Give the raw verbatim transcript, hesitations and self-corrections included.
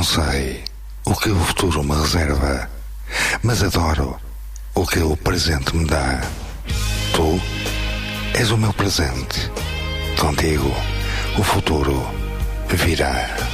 sei o que o futuro me reserva, mas adoro o que o presente me dá. Tu és o meu presente. Contigo, o futuro virá.